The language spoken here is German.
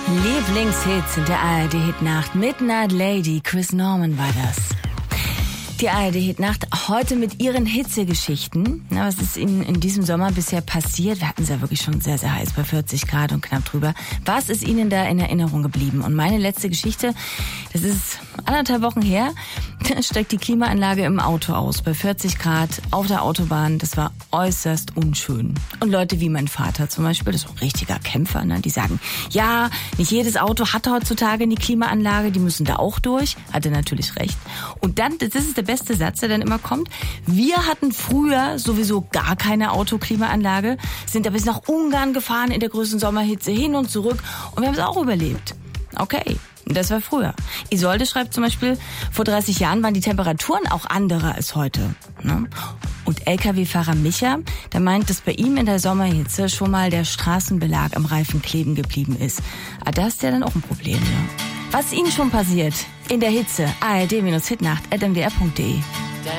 Lieblingshits in der ARD-Hitnacht. Midnight Lady, Chris Norman war das. Die ARD-Hitnacht heute mit ihren Hitzegeschichten. Na, was ist Ihnen in diesem Sommer bisher passiert? Wir hatten es ja wirklich schon sehr, sehr heiß, bei 40 Grad und knapp drüber. Was ist Ihnen da in Erinnerung geblieben? Und meine letzte Geschichte, das ist 1,5 Wochen her, da steigt die Klimaanlage im Auto aus. Bei 40 Grad auf der Autobahn, das war äußerst unschön. Und Leute wie mein Vater zum Beispiel, das ist ein richtiger Kämpfer, ne? Die sagen, ja, nicht jedes Auto hat heutzutage eine Klimaanlage, die müssen da auch durch. Hat er natürlich recht. Und dann, das ist der beste Satz, der dann immer kommt, wir hatten früher sowieso gar keine Autoklimaanlage, sind da bis nach Ungarn gefahren in der größten Sommerhitze hin und zurück und wir haben es auch überlebt. Okay, das war früher. Isolde schreibt zum Beispiel, vor 30 Jahren waren die Temperaturen auch andere als heute. Ne? Und LKW-Fahrer Micha, der meint, dass bei ihm in der Sommerhitze schon mal der Straßenbelag am Reifen kleben geblieben ist. Aber das ist ja dann auch ein Problem. Ne? Was Ihnen schon passiert in der Hitze, ard-hitnacht@mdr.de.